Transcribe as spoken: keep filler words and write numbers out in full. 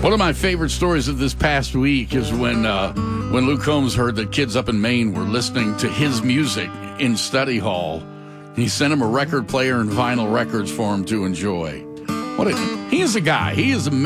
One of my favorite stories of this past week is when uh, when Luke Combs heard that kids up in Maine were listening to his music in study hall. He sent him a record player and vinyl records for him to enjoy. What a, he is a guy. He is a